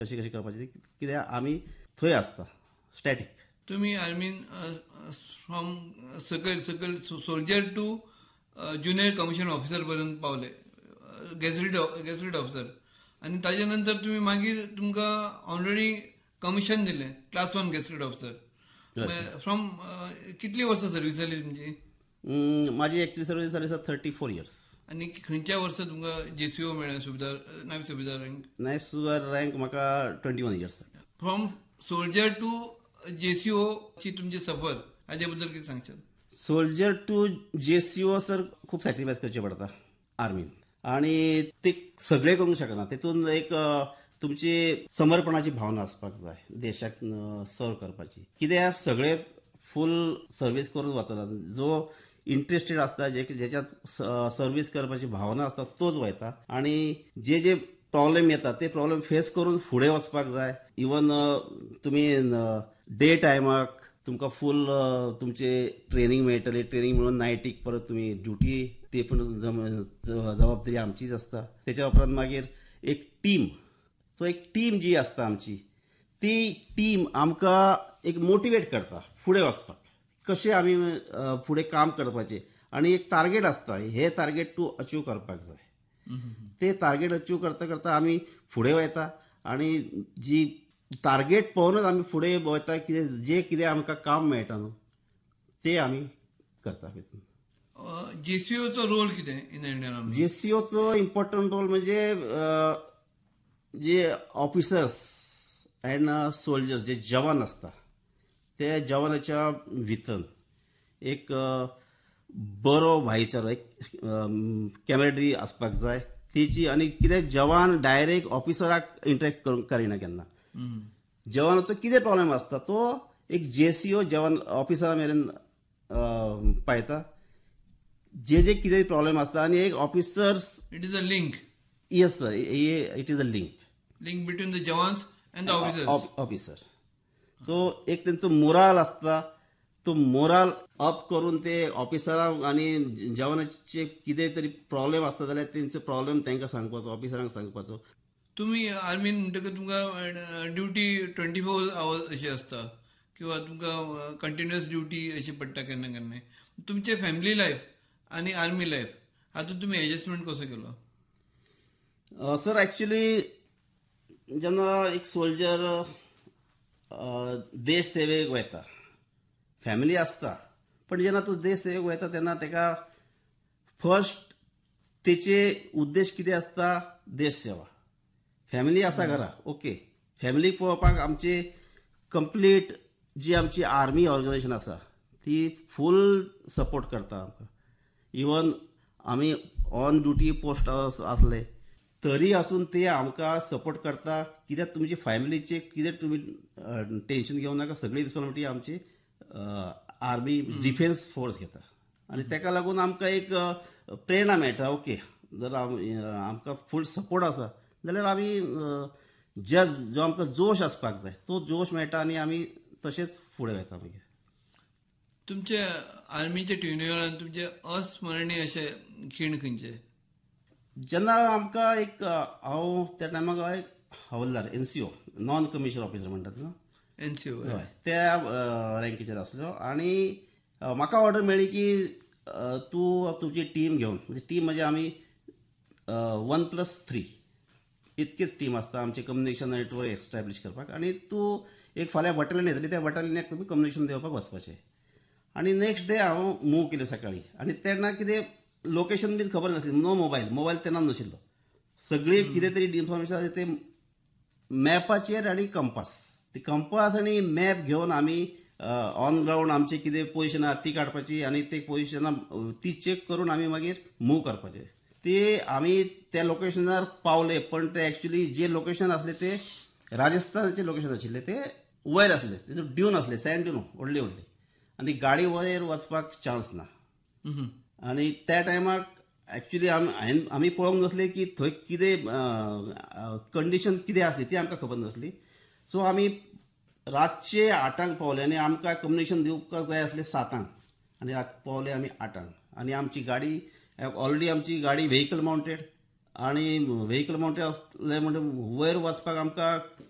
कशी कशी करपाची ती कित्याक आमी थंय आसता स्टॅटीक. तुम्ही आय मीन फ्रॉम सकयल सकयल soldier to junior commission officer पर्यंत पावले, गॅझेटेड ऑफिसर, आणि ताजे नंतर तुम्ही मागीर तुमकां ऑलरेडी कमिशन दिलें क्लास 1 गॅझेटेड ऑफिसर. फ्रॉम कितली वर्सां सर्वीस जाली तुमची? माझी एक्चुअली सर्वीस जाली 34 इयर्स. आणि खंयच्या वर्सा तुमकां JCO मेळ्ळें, सुबेदार, नायब सुबेदार रँक? नायब सुबेदार रँक म्हाका 21 years. From soldier to JCO ची तुमची सफर, हाजे बद्दल कितें सांगशात? सोल्जर टू JCO सर खूप सॅक्रिफायस करचे पडटा आर्मीन, आणि ते सगळे करूंक शकना. तेतून एक तुमची समर्पणाची भावना आसपाक जाय देशाक सर्व करपाची. कित्याक सगळे फूल सर्वीस करून वतना, जो इंटरेस्टेड आसता, ज्याच्यात सर्वीस करपाची भावना आसता तोच वयता, आणि जे जे प्रॉब्लेम येता ते प्रॉब्लेम फेस करून फुडें वचपाक जाय. इवन तुम्ही डे टायमाक तुमकां फूल तुमचे ट्रेनिंग मेळटली, ट्रेनिंग म्हणून नायटीक परत तुम्ही ड्युटी, ते पण जबाबदारी आमचीच आसता. त्याच्या उपरांत मागीर एक टीम, सो एक टीम जी आसता आमची, ती टीम आमकां एक मोटिवेट करता फुडें वचपाक, कशें आमी फुडें काम करपाचें. आणि एक टार्गेट आसता, हे टार्गेट तूं अचीव करपाक जाय. ते टार्गेट अचीव करता करता आमी फुडें वयता, आणि जी टार्गेट पळोवनूच आमी फुडें वयता. जे कितें आमकां काम मेळटा न्हू ते आमी करता. JCOचो रोल कितें in Indian army? JCOचो important role म्हणजे जे ऑफिसर्स अँड सोल्जर्स, जे जवान आसता, ते जवानाच्या भितर एक बरो भाईचारो, एक कॅमेराडरी आसपाक जाय तेची. आणि कितें जवान डायरेक्ट ऑफिसराक इंटरेक्ट करिना केन्ना. जवानाचो कितें प्रॉब्लेम आसता तो एक JCO जवान ऑफिसरा मेरेन पायता, जे कितें प्रॉब्लेम आसता. आणि एक officers, it is a link. Yes sir, it is a link between the jawans and the officer. So एक त्यांचो मोराल आसता, तो मोराल अप करून ते ऑफिसरांक आणि जवानाचे कितें तरी प्रॉब्लेम आसता जाल्यार तेंचो प्रॉब्लेम तांकां सांगपाचो, ऑफिसरांक सांगपाचो. तुम्ही आर्मीन म्हणटकीर तुमकां ड्युटी 24 आवर्स अशी आसता, किंवा तुमकां कंटिन्युअस ड्युटी अशी पडटा केन्ना केन्ना. तुमचे फॅमिली लायफ आणि आर्मी लायफ हातूंत तुमी एडजस्टमेंट कसो केलो? सर ॲक्च्युली जेन्ना एक सोल्जर देश सेवेक वयता, फॅमिली आसता, पण जेन्ना तूं देश सेवेक वयता तेन्ना ताका फर्स्ट तेचे उद्देश कितें आसता? देश सेवा. फॅमिली आसा घरा, ओके, फॅमिलीक पळोवपाक आमची कंप्लीट जी आमची आर्मी ऑर्गनायझेशन आसा ती फूल सपोर्ट करता आमकां. इवन आमी ऑन ड्युटी पोस्ट आसले तरी आसून ते आमकां सपोर्ट करता. कित्याक तुमची फॅमिलीचे कितें तुमी टेन्शन घेवं नाका, सगळी रिस्पॉन्सिबिलिटी आमची आर्मी डिफेन्स फोर्स घेता. आणि ताका लागून आमकां एक प्रेरणा मेळटा. ओके, जर आमकां फूल सपोर्ट आसा जाल्यार आमी जो आमकां जोश आसपाक जाय तो जोश मेळटा, आणि आमी तशेंच फुडें वयता. मागीर तुमचे आर्मीचे ट्युनियरान तुमचे अस्मरणीय अशे खीण खंयचे? जेन्ना आमकां एक हांव त्या टायमाक एक हवलदार, NCO, नॉन कमिशन ऑफिसर म्हणटात न्हू, NCO, हय, त्या रँकीचेर आसलो. आणि म्हाका ऑर्डर मेळ्ळी की तूं तुजी टीम घेवन, म्हणजे टीम म्हणजे आमी 1+3 इतकीच टीम आसता आमचे कम्युनिकेशन नेटवर्क एस्टॅब्लिश करपाक. आणि तूं एक फाल्यां बटालियन येतली, त्या बटालियनाक तुमी कम्युनिकेशन दिवपाक वचपाचें. आणि नेक्स्ट डे हांव मूव केलें सकाळी. आणि तेन्ना कितें लोकेशन बीन खबर नासली, नो मोबायल तेन्ना नाशिल्लो. सगळी कितें तरी इन्फॉर्मेशन आसा ते मॅपाचेर आणि कंपास. ती कंपास आणि मॅप घेवन आमी ऑन ग्राउंड आमचे कितें पोजिशन आसा ती काडपाची, आणि ते पोजिशनां ती चेक करून आमी मागीर मूव करपाचे. ते आमी त्या लोकेशनार पावले, पण ते ॲक्च्युली जे लोकेशन आसले ते राजस्थानाचे लोकेशन आशिल्ले, ते वयर आसले, ते ड्यून आसले, सँड ड्यून व्हडली व्हडली, आणि गाडी वयर वचपाक चान्स ना. आणि त्या टायमाक ॲक्च्युली आमी पळोवंक नासले की थंय कितें कंडिशन कितें आसली ती आमकां खबर नासली. सो आमी रातचे 8 पावले, आणि आमकां कम्युनिकेशन दिवपाक जाय आसलें 7, आणि पावले आमी 8. आणि आमची गाडी ऑलरेडी आमची गाडी व्हेकल माउंटेड, आणि व्हेकल माउंटेड आसले म्हणजे वयर वचपाक आमकां